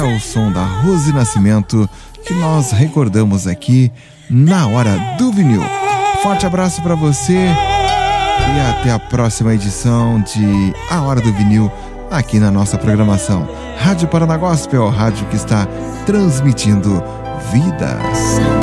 ao som da Rose Nascimento, que nós recordamos aqui na Hora do Vinil. Forte abraço para você e até a próxima edição de A Hora do Vinil aqui na nossa programação. Rádio Paraná Gospel, rádio que está transmitindo vidas.